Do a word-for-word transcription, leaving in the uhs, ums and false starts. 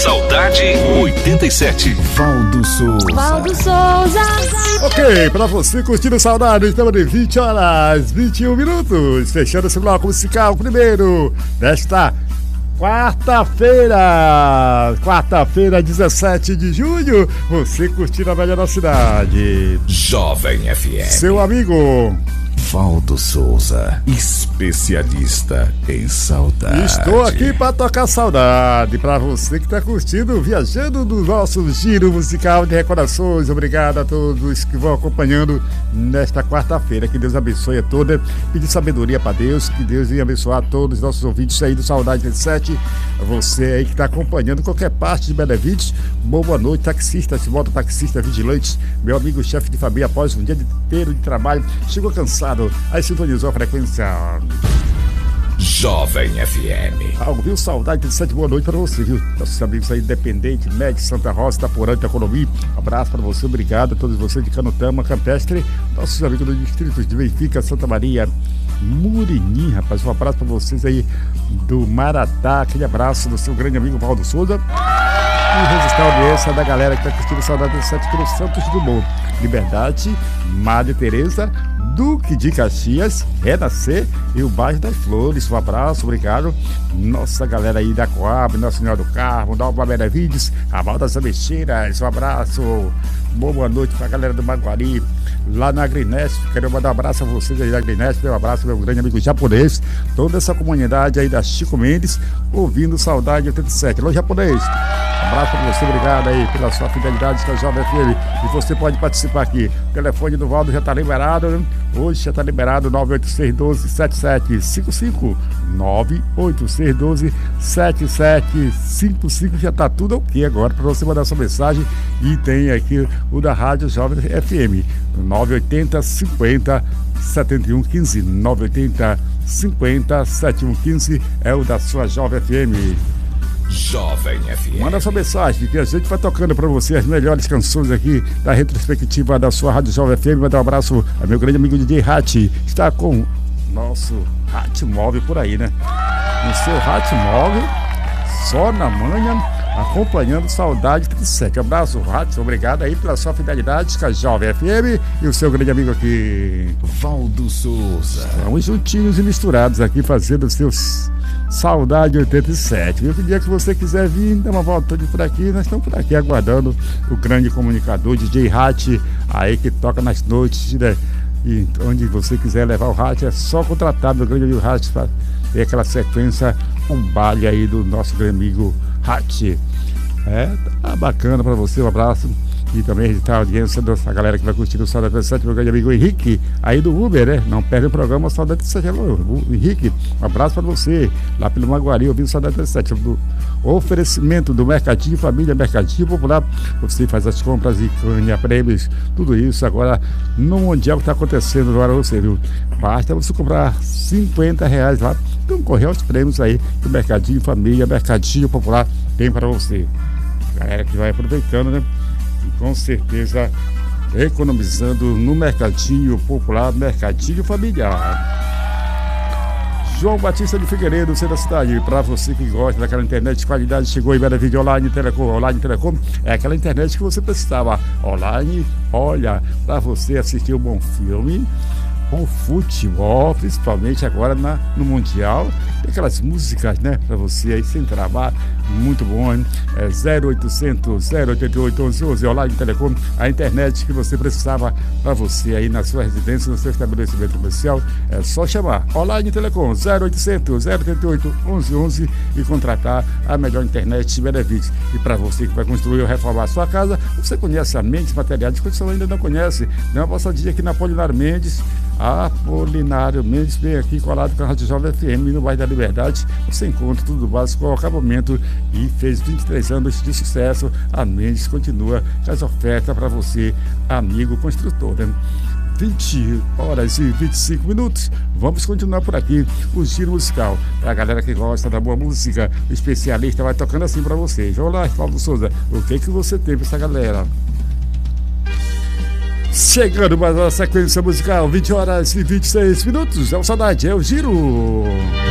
Saudade oitenta e sete. Valdo Souza. Valdo Souza. Ok, pra você curtir o Saudade, estamos de vinte horas, vinte e um minutos. Fechando esse bloco musical primeiro desta quarta-feira. Quarta-feira, dezessete de junho. Você curtindo a melhor da cidade. Jovem F M. Seu amigo Valdo Souza, especialista em saudade. Estou aqui para tocar saudade para você que está curtindo, viajando no nosso giro musical de recordações. Obrigado a todos que vão acompanhando nesta quarta-feira. Que Deus abençoe a toda. Pedir sabedoria para Deus, que Deus venha abençoar a todos os nossos ouvintes aí do Saudade oitenta e sete. Você aí que está acompanhando qualquer parte de Benevides. Boa noite, taxista, se volta taxista, vigilante, meu amigo chefe de família, após um dia inteiro de trabalho, chegou cansado. Aí sintonizou a frequência Jovem F M. Algo, viu? Saudade oitenta e sete, boa noite para você, viu? Nossos amigos aí, Independente, Médio, Santa Rosa, Itaporã, Itaconomi. Abraço para você, obrigado a todos vocês de Canutama, Campestre, nossos amigos dos distritos de Benfica, Santa Maria, Murinim, rapaz. Um abraço para vocês aí do Maratá, aquele abraço do seu grande amigo Valdo Souza. E registrar a audiência da galera que está curtindo Saudade oitenta e sete pelo Santos Dumont, Liberdade, Madre Teresa, Duque de Caxias, Renascer e o bairro das Flores. Um abraço, obrigado. Nossa galera aí da Coab, Nossa Senhora do Carmo, Nova Benevides, Ramal das Ameixeiras, um abraço. Boa noite pra galera do Maguari, lá na Agrinest. Quero mandar um abraço a vocês aí da Agrinest, um abraço ao meu grande amigo japonês, toda essa comunidade aí da Chico Mendes, ouvindo Saudade oitenta e sete. Alô, japonês, um abraço pra você, obrigado aí pela sua fidelidade com a Jovem F M. E você pode participar aqui. O telefone do Valdo já tá liberado, né? Hoje já tá liberado, nove oito seis um dois sete sete cinco cinco, nove oito seis um dois sete sete cinco cinco. Já tá tudo ok agora para você mandar sua mensagem. E tem aqui o da Rádio Jovem F M, nove oito zero cinquenta setenta e um quinze, nove oito zero cinquenta setenta e um quinze é o da sua Jovem F M. Jovem F M. Manda sua mensagem que a gente vai tocando pra você as melhores canções aqui da retrospectiva da sua Rádio Jovem F M. Vai dar um abraço ao meu grande amigo D J Hat. Está com nosso Hat Móvel por aí, né? No seu Hat Móvel, só na manhã, acompanhando Saudade trinta e sete. Abraço, Hat. Obrigado aí pela sua fidelidade com a Jovem F M e o seu grande amigo aqui, Valdo Souza. Estamos juntinhos e misturados aqui fazendo os seus Saudade oitenta e sete. E o dia que você quiser vir, dar uma volta por aqui, nós estamos por aqui aguardando o grande comunicador D J Hat, aí que toca nas noites, né? E onde você quiser levar o Hat, é só contratar meu grande amigo Hat para ter aquela sequência, um baile aí do nosso grande amigo Hat. É, tá bacana para você, um abraço. E também registrar a audiência dessa galera que vai curtir o Saudade oitenta e sete, meu grande amigo Henrique, aí do Uber, né? Não perde o programa Saudade oitenta e sete. Alô, Henrique, um abraço para você, lá pelo Maguari, ouvindo Saudade oitenta e sete. O oferecimento do Mercadinho Família, Mercadinho Popular, você faz as compras e ganha prêmios, tudo isso agora no Mundial que está acontecendo agora, você viu? Basta você comprar cinquenta reais lá, concorrer aos prêmios aí que o Mercadinho Família, Mercadinho Popular tem para você. Galera que vai aproveitando, né? Com certeza economizando no Mercadinho Popular, Mercadinho Familiar. João Batista de Figueiredo, centro da cidade. Para você que gosta daquela internet de qualidade, chegou em Bela Vídeo Online Telecom. Online Telecom é aquela internet que você precisava. Online, olha, para você assistir um bom filme, com futebol, principalmente agora na, no Mundial. Tem aquelas músicas, né, pra você aí sem trabalho, muito bom, hein? É zero oitocentos, zero oitenta e oito, onze onze, Online Telecom, a internet que você precisava pra você aí na sua residência, no seu estabelecimento comercial. É só chamar Online Telecom, zero oitocentos, zero oitenta e oito, onze onze e contratar a melhor internet de Benevides. E pra você que vai construir ou reformar a sua casa, você conhece a Mendes Materiais de Construção, ainda não conhece? Dê uma passadinha aqui na Apolinário Mendes. Apolinário Mendes, vem aqui colado com a Rádio Jovem F M no bairro da Liberdade. Você encontra tudo básico ao acabamento e fez vinte e três anos de sucesso. A Mendes continua com as ofertas para você, amigo construtor, né? vinte horas e vinte e cinco minutos. Vamos continuar por aqui o giro musical. Pra galera que gosta da boa música, o especialista vai tocando assim para vocês. Vamos lá, Valdo Souza, o que que você tem pra essa galera? Chegando mais uma sequência musical, vinte horas e vinte e seis minutos. É o Saudade, é o giro.